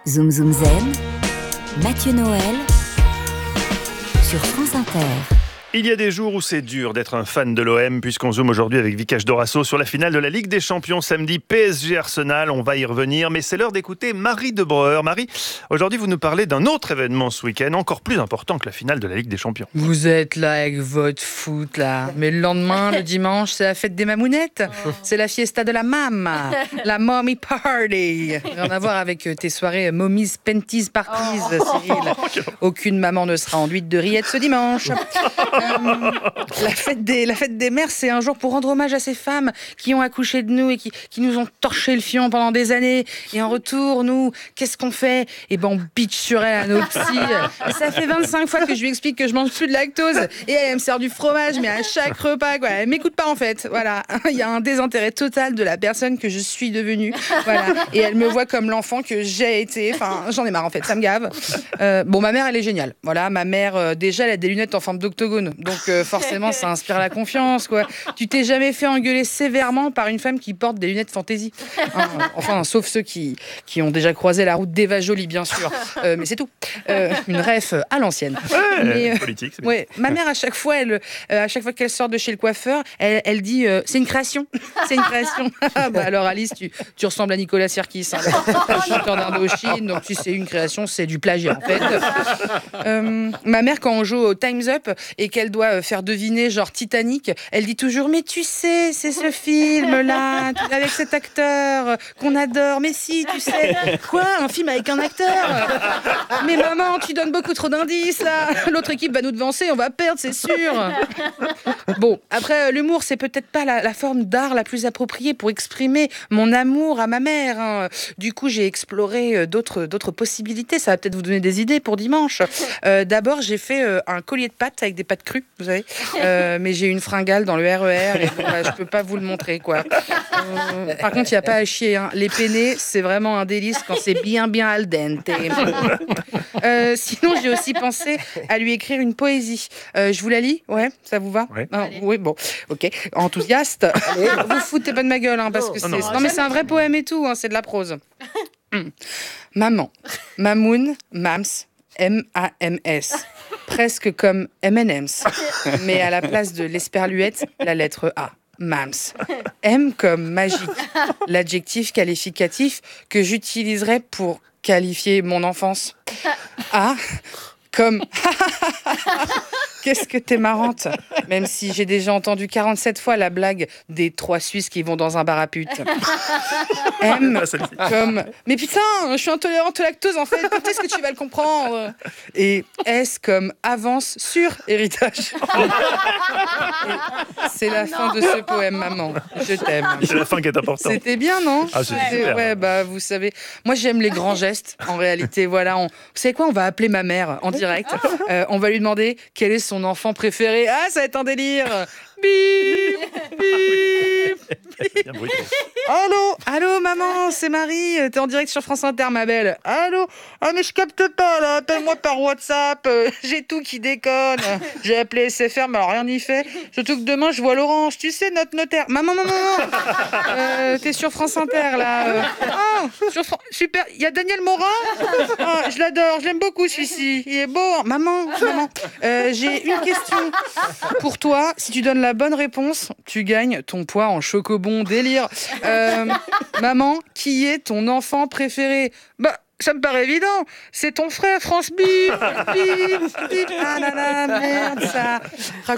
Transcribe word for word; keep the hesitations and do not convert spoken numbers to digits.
Zoom Zoom Zen, Mathieu Noël sur France Inter. Il y a des jours où c'est dur d'être un fan de l'O M, puisqu'on zoome aujourd'hui avec Vikash Dorasso sur la finale de la Ligue des Champions samedi, P S G Arsenal. On va y revenir, mais c'est l'heure d'écouter Marie de Breuer. Marie, aujourd'hui vous nous parlez d'un autre événement ce week-end, encore plus important que la finale de la Ligue des Champions. Vous êtes là avec votre foot là, mais le lendemain, le dimanche, c'est la fête des mamounettes, c'est la fiesta de la mama, la mommy party. Rien à voir avec tes soirées mommies panties parties, Cyril. Aucune maman ne sera enduite de rillettes ce dimanche. Euh, la, fête des, la fête des mères, c'est un jour pour rendre hommage à ces femmes qui ont accouché de nous et qui, qui nous ont torché le fion pendant des années. Et en retour, nous, qu'est-ce qu'on fait ? Eh ben, on bitch sur elle à nos petits. Ça fait vingt-cinq fois que je lui explique que je mange plus de lactose. Et elle, elle me sert du fromage, mais à chaque repas, quoi. Elle m'écoute pas, en fait. Voilà. Il y a un désintérêt total de la personne que je suis devenue. Voilà. Et elle me voit comme l'enfant que j'ai été. Enfin, j'en ai marre, en fait. Ça me gave. Euh, bon, ma mère, elle est géniale. Voilà. Ma mère, euh, déjà, elle a des lunettes en forme d'octogone. Donc euh, forcément, ça inspire la confiance, quoi. Tu t'es jamais fait engueuler sévèrement par une femme qui porte des lunettes fantaisie, hein, enfin, sauf ceux qui, qui ont déjà croisé la route d'Eva Jolie, bien sûr. Euh, mais c'est tout. Euh, une ref à l'ancienne. Ouais, mais, euh, politique, c'est ouais, ma mère, à chaque fois, elle, euh, à chaque fois qu'elle sort de chez le coiffeur, elle, elle dit euh, c'est une création. C'est une création. Bah, alors Alice, tu, tu ressembles à Nicolas Sirkis, hein, le chanteur d'Indochine. Donc si c'est une création, c'est du plagiat, en fait. Euh, ma mère, quand on joue au Time's Up et qu'elle doit faire deviner genre Titanic, elle dit toujours mais tu sais c'est ce film là avec cet acteur qu'on adore, mais si tu sais quoi, un film avec un acteur, mais maman tu donnes beaucoup trop d'indices là, l'autre équipe va nous devancer, on va perdre c'est sûr. Bon, après l'humour c'est peut-être pas la, la forme d'art la plus appropriée pour exprimer mon amour à ma mère, hein. Du coup j'ai exploré d'autres, d'autres possibilités, ça va peut-être vous donner des idées pour dimanche. Euh, d'abord j'ai fait euh, un collier de pâtes avec des pâtes crues, vous savez, euh, mais j'ai une fringale dans le R E R et bon, bah, je peux pas vous le montrer, quoi. Euh, par contre, il y a pas à chier, hein. Les penne, c'est vraiment un délice quand c'est bien bien al dente. Euh, sinon, j'ai aussi pensé à lui écrire une poésie. Euh, je vous la lis, ouais, ça vous va? Ouais. Ah, oui, bon, ok. Enthousiaste. Allez, vous foutez pas de ma gueule, hein, parce que c'est non. non mais c'est un vrai poème et tout, hein, c'est de la prose. Hum. Maman, Mamoun, Mams, M A M S. Presque comme M and M's, mais à la place de l'esperluette, la lettre A. Mams. M comme magique, l'adjectif qualificatif que j'utiliserais pour qualifier mon enfance. A comme qu'est-ce que t'es marrante, même si j'ai déjà entendu quarante-sept fois la blague des trois Suisses qui vont dans un bar à pute. M comme mais putain, je suis intolérante au lactose en fait, quand est-ce que tu vas le comprendre? Et S comme avance sur héritage. Et c'est la fin de ce poème, maman. Je t'aime. C'est la fin qui est importante. C'était bien, non? Ah, c'est Ouais. super. Ouais, bah vous savez, moi j'aime les grands gestes. En réalité, voilà, on... vous savez quoi? On va appeler ma mère en direct. Euh, on va lui demander quel est son enfant préféré. Ah, ça va être un délire. Bip, bip. Bien bruité. Allô, allô, maman, c'est Marie. T'es en direct sur France Inter, ma belle. Allô. Ah mais je capte pas là. Appelle-moi par WhatsApp. Euh, j'ai tout qui déconne. J'ai appelé S F R, mais alors rien n'y fait. Surtout que demain je vois Laurence. Tu sais notre notaire. Maman, maman, maman. Euh, t'es sur France Inter là. Euh, ah, sur Fran- super. Il y a Daniel Morin. Ah, je l'adore. Je l'aime beaucoup celui-ci. Il est beau. Hein. Maman, maman. Euh, j'ai une question pour toi. Si tu donnes la bonne réponse, tu gagnes ton poids en chocobon délire. Euh, maman, qui est ton enfant préféré? Bah, ça me paraît évident. C'est ton frère, France Bip. Bip, bip. Ah là là, merde, ça.